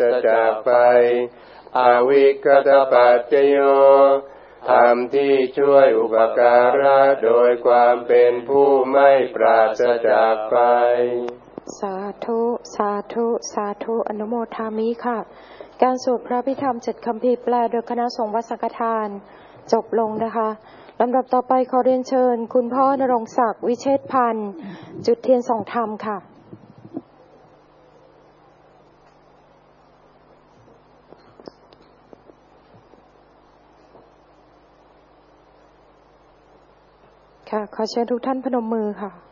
ศจากภัยอวิคตปัจจโยธรรมที่ช่วยอุปการะโดยความเป็นผู้ไม่ปราศจากภัยสาธุสาธุสาธุอนุโมทามิค่ะการสวดพระพิธรรม7 คัมภีร์แปลโดยคณะสงฆ์วัดสังฆทานจบลงนะคะลำดับต่อไปขอเรียนเชิญคุณพ่อนรงศักดิ์วิเชษพันธ์จุดเทียนส่องธรรมค่ะค่ะขอเชิญทุกท่านพนมมือค่ะ